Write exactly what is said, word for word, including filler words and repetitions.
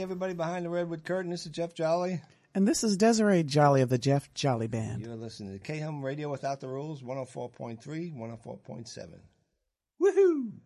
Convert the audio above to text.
everybody behind the Redwood Curtain. This is Jeff Jolly. And this is Desiree Jolly of the Jeff Jolly Band. You're listening to K-Hum Radio Without the Rules, one oh four point three, one oh four point seven. Woohoo!